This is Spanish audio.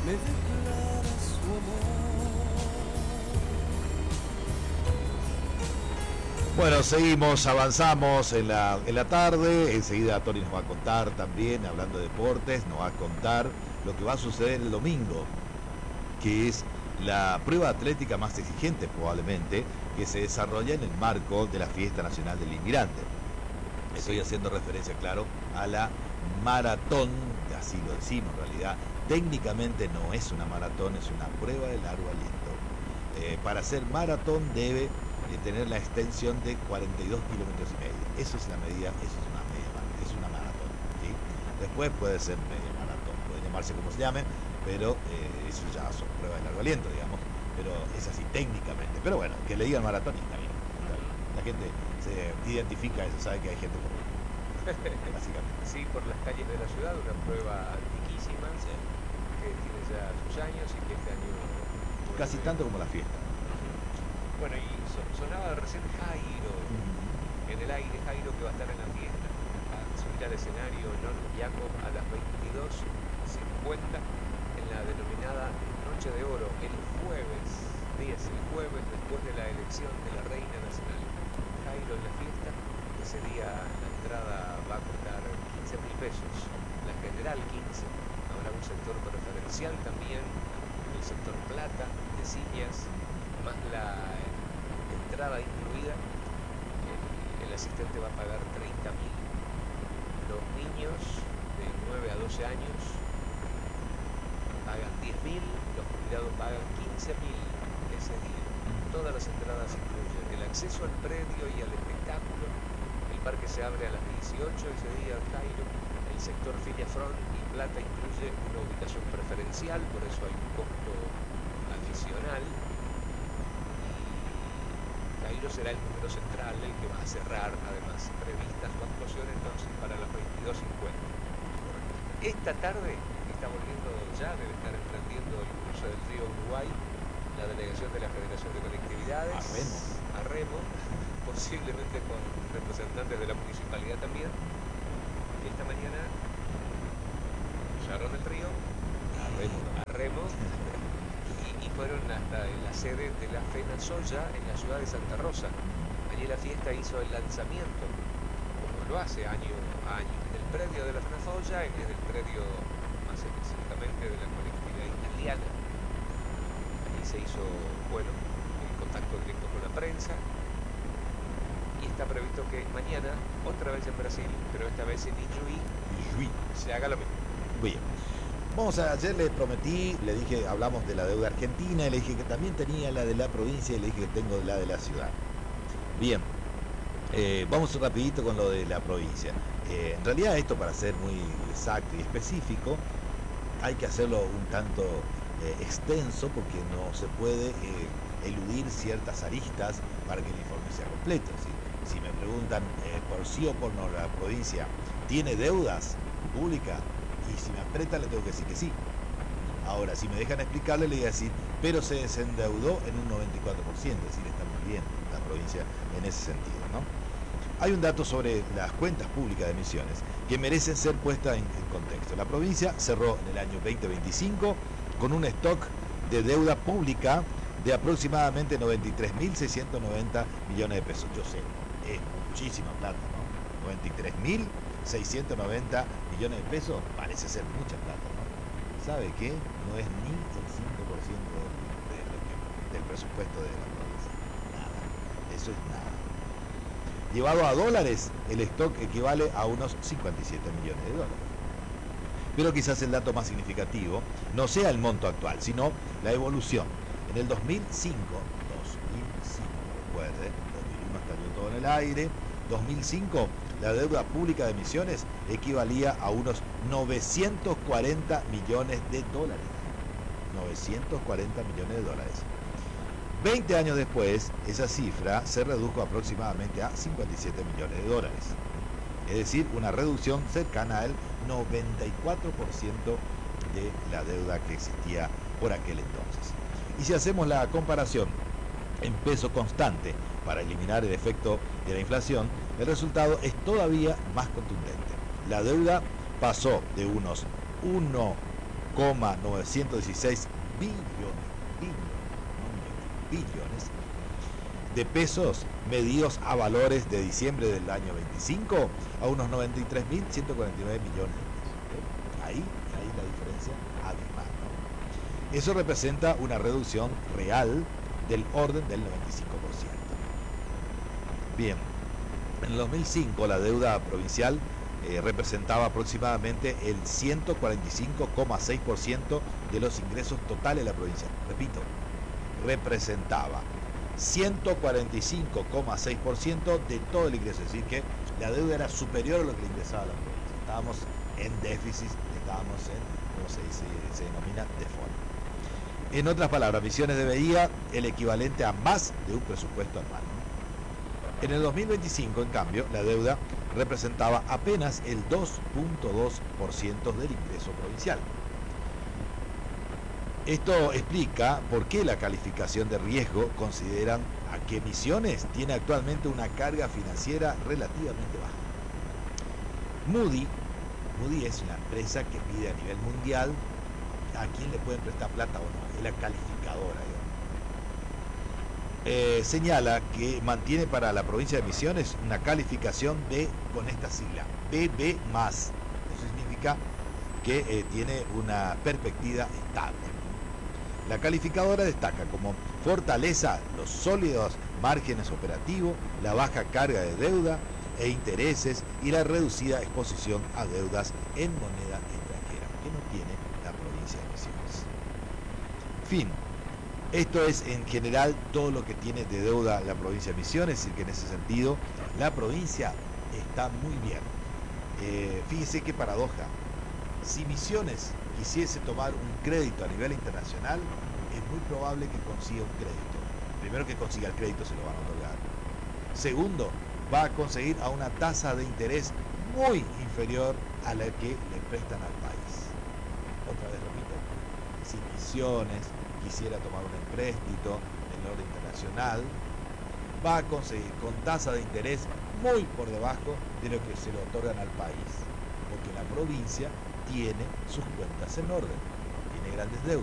me declara su amor. Bueno, seguimos, avanzamos en la tarde. Enseguida Tony nos va a contar también, hablando de deportes, nos va a contar lo que va a suceder el domingo, que es la prueba atlética más exigente probablemente, que se desarrolla en el marco de la Fiesta Nacional del Inmigrante. Estoy haciendo referencia, claro, a la maratón, así lo decimos en realidad. Técnicamente no es una maratón, es una prueba de largo aliento. Para ser maratón debe tener la extensión de 42 kilómetros y medio. Eso es la medida, eso es una media maratón, es una maratón, ¿sí? Después puede ser media maratón, puede llamarse como se llame, pero eso ya son pruebas de largo aliento, digamos, pero es así técnicamente. Pero bueno, que le digan maratón y está bien. La gente se identifica eso, sabe que hay gente por básicamente. Sí, por las calles de la ciudad, una prueba antiquísima, sí, que tiene ya sus años y que este año casi tanto como la fiesta. Bueno, y sonaba recién Jairo, en el aire Jairo, que va a estar en la fiesta. Va a subir al escenario Non Jacob a las 22:50 en la denominada Noche de Oro, el jueves 10, el jueves después de la elección de la Reina Nacional. Jairo en la fiesta, ese día la entrada va a costar 15.000 pesos, la general 15, habrá un sector preferencial también, el sector plata, de sillas, más la entrada incluida. El asistente va a pagar 30.000. Los niños de 9 a 12 años pagan 10.000, los jubilados pagan 15.000 ese día. Todas las entradas incluyen el acceso al predio y al espectáculo. El parque se abre a las 18 ese día, Jairo. El sector Filia Front y Plata incluye una ubicación preferencial, por eso hay un costo adicional. Jairo será el número central, el que va a cerrar, además, previstas su actuación entonces para las 22:50. Esta tarde está volviendo ya, debe estar emprendiendo el cruce del río Uruguay, la delegación de la Federación de Colectividades, a remo, posiblemente con representantes de la municipalidad también. Esta mañana cruzaron el río a remo y fueron hasta la sede de la FENASOYA en la ciudad de Santa Rosa. Allí la fiesta hizo el lanzamiento, como lo hace año a año, en el predio de la FENASOYA, en el predio más específicamente de la colectividad italiana. Allí se hizo, bueno, el contacto directo con la prensa, y está previsto que mañana, otra vez en Brasil, pero esta vez en Ijuí, se haga lo mismo. Bien. Ayer le prometí, le dije, hablamos de la deuda argentina, y le dije que también tenía la de la provincia, y le dije que tengo la de la ciudad. Bien, vamos rapidito con lo de la provincia. En realidad esto, para ser muy exacto y específico, hay que hacerlo un tanto extenso, porque no se puede eludir ciertas aristas para que el informe sea completo. Si me preguntan por sí o por no, la provincia tiene deudas públicas, y si me aprieta le tengo que decir que sí. Ahora, si me dejan explicarle, le voy a decir, pero se desendeudó en un 94%, es decir, está muy bien la provincia en ese sentido, ¿no? Hay un dato sobre las cuentas públicas de Misiones que merecen ser puestas en contexto. La provincia cerró en el año 2025 con un stock de deuda pública de aproximadamente 93.690 millones de pesos. Yo sé, es muchísima plata, ¿no? 93.690 millones de pesos parece ser mucha plata, ¿no? ¿Sabe qué? No es ni el 5% del presupuesto de la provincia. Nada. Eso es nada. Llevado a dólares, el stock equivale a unos 57 millones de dólares. Pero quizás el dato más significativo no sea el monto actual, sino la evolución. En el 2005, recuerde, 2001 estalló todo en el aire, 2005, la deuda pública de Misiones equivalía a unos 940 millones de dólares. 940 millones de dólares. 20 años después, esa cifra se redujo aproximadamente a 57 millones de dólares. Es decir, una reducción cercana al 94% de la deuda que existía por aquel entonces. Y si hacemos la comparación en peso constante para eliminar el efecto de la inflación, el resultado es todavía más contundente. La deuda pasó de unos billones de pesos, medidos a valores de diciembre del año 25 a unos 93.149 millones de pesos. Ahí la diferencia abismal, ¿no? Eso representa una reducción real del orden del 95%. Bien, en el 2005 la deuda provincial representaba aproximadamente el 145,6% de los ingresos totales de la provincia. Repito, representaba 145,6% de todo el ingreso, es decir que la deuda era superior a lo que le ingresaba a la provincia. Estábamos en déficit, estábamos en, ¿cómo se denomina? Default. En otras palabras, Misiones debería el equivalente a más de un presupuesto anual. En el 2025, en cambio, la deuda representaba apenas el 2,2% del ingreso provincial. Esto explica por qué la calificación de riesgo consideran a que Misiones tiene actualmente una carga financiera relativamente baja. Moody es una empresa que mide a nivel mundial a quién le pueden prestar plata o no, es la calificadora, señala que mantiene para la provincia de Misiones una calificación con esta sigla, BB+. Eso significa que tiene una perspectiva estable. La calificadora destaca como fortaleza los sólidos márgenes operativos, la baja carga de deuda e intereses y la reducida exposición a deudas en moneda extranjera, que no tiene la provincia de Misiones. Fin. Esto es en general todo lo que tiene de deuda la provincia de Misiones, es decir que en ese sentido la provincia está muy bien. Fíjese qué paradoja. Si Misiones quisiese tomar un crédito a nivel internacional, es muy probable que consiga un crédito. Primero que consiga el crédito se lo van a otorgar. Segundo, va a conseguir a una tasa de interés muy inferior a la que le prestan al país. Otra vez repito, si Misiones quisiera tomar un empréstito en el orden internacional, va a conseguir con tasa de interés muy por debajo de lo que se le otorgan al país, porque la provincia tiene sus cuentas en orden, tiene grandes deudas.